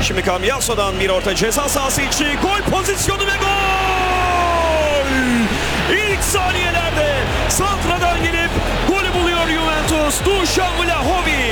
Şimdi Cambiaso'dan bir orta ceza sahası içi. Gol pozisyonu ve gol! İlk saniyelerde santradan gelip golü buluyor Juventus. Dušan Vlahović.